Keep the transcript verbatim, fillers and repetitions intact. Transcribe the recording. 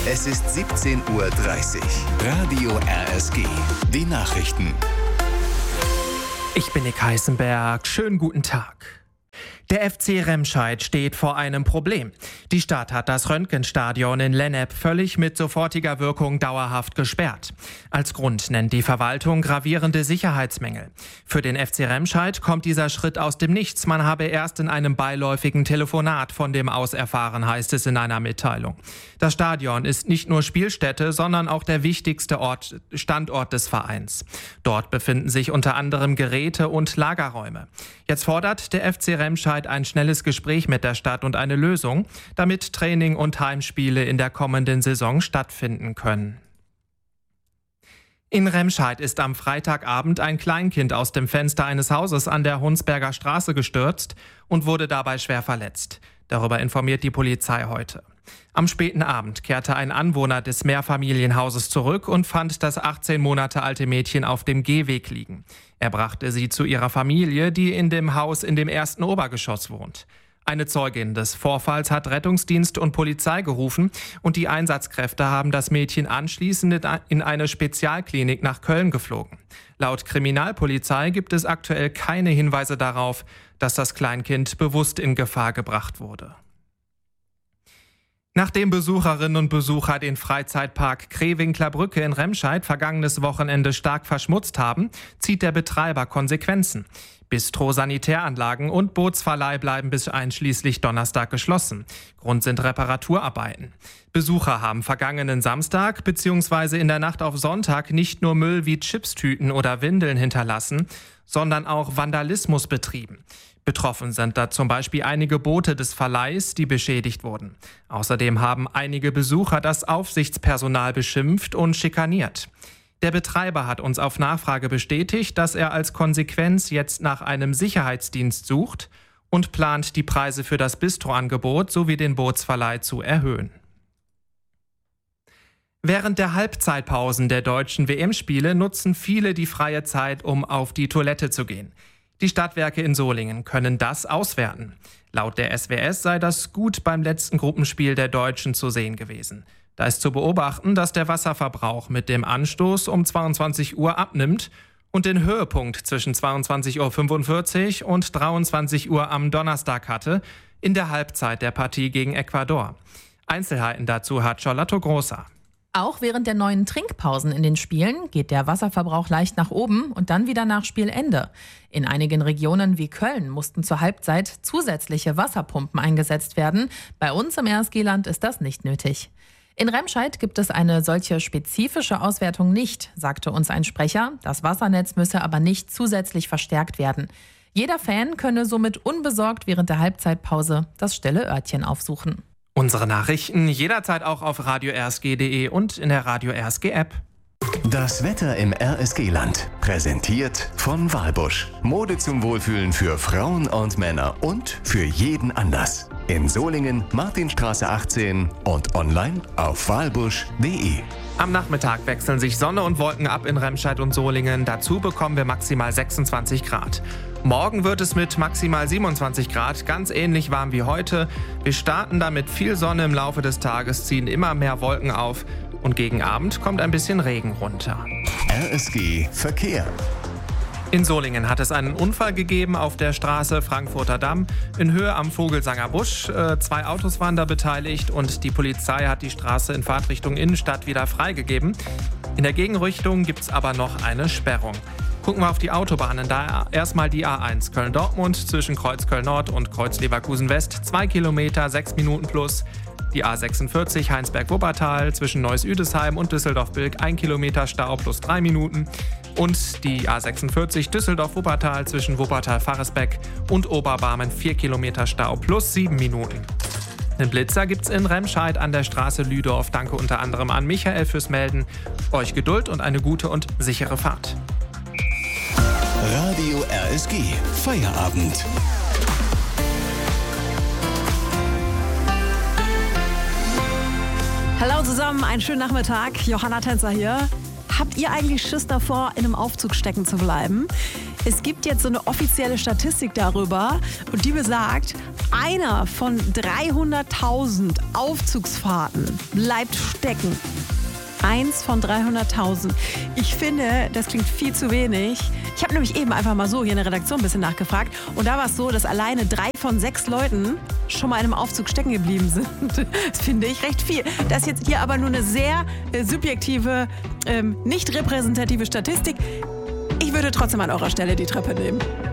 Es ist siebzehn Uhr dreißig. Radio R S G. Die Nachrichten. Ich bin Nick Heißenberg. Schönen guten Tag. Der F C Remscheid steht vor einem Problem. Die Stadt hat das Röntgenstadion in Lennep völlig mit sofortiger Wirkung dauerhaft gesperrt. Als Grund nennt die Verwaltung gravierende Sicherheitsmängel. Für den F C Remscheid kommt dieser Schritt aus dem Nichts. Man habe erst in einem beiläufigen Telefonat von dem aus erfahren, heißt es in einer Mitteilung. Das Stadion ist nicht nur Spielstätte, sondern auch der wichtigste Ort, Standort des Vereins. Dort befinden sich unter anderem Geräte und Lagerräume. Jetzt fordert der F C Remscheid ein schnelles Gespräch mit der Stadt und eine Lösung, damit Training und Heimspiele in der kommenden Saison stattfinden können. In Remscheid ist am Freitagabend ein Kleinkind aus dem Fenster eines Hauses an der Hunsberger Straße gestürzt und wurde dabei schwer verletzt. Darüber informiert die Polizei heute. Am späten Abend kehrte ein Anwohner des Mehrfamilienhauses zurück und fand das achtzehn Monate alte Mädchen auf dem Gehweg liegen. Er brachte sie zu ihrer Familie, die in dem Haus in dem ersten Obergeschoss wohnt. Eine Zeugin des Vorfalls hat Rettungsdienst und Polizei gerufen und die Einsatzkräfte haben das Mädchen anschließend in eine Spezialklinik nach Köln geflogen. Laut Kriminalpolizei gibt es aktuell keine Hinweise darauf, dass das Kleinkind bewusst in Gefahr gebracht wurde. Nachdem Besucherinnen und Besucher den Freizeitpark Krewinkler Brücke in Remscheid vergangenes Wochenende stark verschmutzt haben, zieht der Betreiber Konsequenzen. Bistro, Sanitäranlagen und Bootsverleih bleiben bis einschließlich Donnerstag geschlossen. Grund sind Reparaturarbeiten. Besucher haben vergangenen Samstag bzw. in der Nacht auf Sonntag nicht nur Müll wie Chipstüten oder Windeln hinterlassen, sondern auch Vandalismus betrieben. Betroffen sind da zum Beispiel einige Boote des Verleihs, die beschädigt wurden. Außerdem haben einige Besucher das Aufsichtspersonal beschimpft und schikaniert. Der Betreiber hat uns auf Nachfrage bestätigt, dass er als Konsequenz jetzt nach einem Sicherheitsdienst sucht und plant, die Preise für das Bistroangebot sowie den Bootsverleih zu erhöhen. Während der Halbzeitpausen der deutschen W M-Spiele nutzen viele die freie Zeit, um auf die Toilette zu gehen. Die Stadtwerke in Solingen können das auswerten. Laut der S W S sei das gut beim letzten Gruppenspiel der Deutschen zu sehen gewesen. Da ist zu beobachten, dass der Wasserverbrauch mit dem Anstoß um zweiundzwanzig Uhr abnimmt und den Höhepunkt zwischen zweiundzwanzig Uhr fünfundvierzig und dreiundzwanzig Uhr am Donnerstag hatte, in der Halbzeit der Partie gegen Ecuador. Einzelheiten dazu hat Charlotte Großer. Auch während der neuen Trinkpausen in den Spielen geht der Wasserverbrauch leicht nach oben und dann wieder nach Spielende. In einigen Regionen wie Köln mussten zur Halbzeit zusätzliche Wasserpumpen eingesetzt werden. Bei uns im R S G-Land ist das nicht nötig. In Remscheid gibt es eine solche spezifische Auswertung nicht, sagte uns ein Sprecher. Das Wassernetz müsse aber nicht zusätzlich verstärkt werden. Jeder Fan könne somit unbesorgt während der Halbzeitpause das stille Örtchen aufsuchen. Unsere Nachrichten jederzeit auch auf radio r s g punkt d e und in der Radio R S G App. Das Wetter im R S G-Land. Präsentiert von Walbusch. Mode zum Wohlfühlen für Frauen und Männer und für jeden Anlass. In Solingen, Martinstraße achtzehn und online auf walbusch punkt d e. Am Nachmittag wechseln sich Sonne und Wolken ab in Remscheid und Solingen. Dazu bekommen wir maximal sechsundzwanzig Grad. Morgen wird es mit maximal siebenundzwanzig Grad ganz ähnlich warm wie heute. Wir starten damit viel Sonne im Laufe des Tages, ziehen immer mehr Wolken auf und gegen Abend kommt ein bisschen Regen runter. R S G Verkehr. In Solingen hat es einen Unfall gegeben auf der Straße Frankfurter Damm in Höhe am Vogelsanger Busch. Äh, zwei Autos waren da beteiligt und die Polizei hat die Straße in Fahrtrichtung Innenstadt wieder freigegeben. In der Gegenrichtung gibt es aber noch eine Sperrung. Gucken wir auf die Autobahnen. Da erstmal die A eins Köln-Dortmund zwischen Kreuz Köln-Nord und Kreuz Leverkusen-West. Zwei Kilometer, sechs Minuten plus. Die A sechsundvierzig Heinsberg-Wuppertal zwischen Neuss-Üdesheim und Düsseldorf-Bilk. Ein Kilometer Stau plus drei Minuten. Und die A sechsundvierzig Düsseldorf-Wuppertal zwischen Wuppertal-Faresbeck und Oberbarmen. Vier Kilometer Stau plus sieben Minuten. Den Blitzer gibt's in Remscheid an der Straße Lüdorf. Danke unter anderem an Michael fürs Melden. Euch Geduld und eine gute und sichere Fahrt. Radio R S G Feierabend. Hallo zusammen, einen schönen Nachmittag. Johanna Tänzer hier. Habt ihr eigentlich Schiss davor, in einem Aufzug stecken zu bleiben? Es gibt jetzt so eine offizielle Statistik darüber und die besagt, einer von dreihunderttausend Aufzugsfahrten bleibt stecken. Eins von dreihunderttausend. Ich finde, das klingt viel zu wenig. Ich habe nämlich eben einfach mal so hier in der Redaktion ein bisschen nachgefragt. Und da war es so, dass alleine drei von sechs Leuten schon mal in einem Aufzug stecken geblieben sind. Das finde ich recht viel. Das ist jetzt hier aber nur eine sehr äh, subjektive, ähm, nicht repräsentative Statistik. Ich würde trotzdem an eurer Stelle die Treppe nehmen.